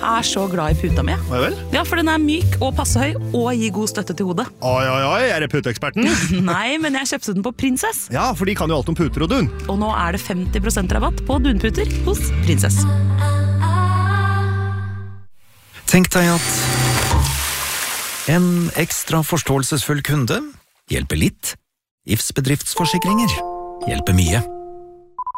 jeg så glad i puta mi. Hva vel? Ja, for den myk og passehøy og gir god støtte til hodet. Oi, er det puteeksperten? Nei, men jeg kjøpte den på Princess. Ja, for de kan jo alt om puter og dun. Og nå er det 50% rabatt på dunputer hos Princess. Tenk deg at en ekstra forståelsesfull kunde hjelper litt. Ifs bedriftsforsikringer hjelper mye.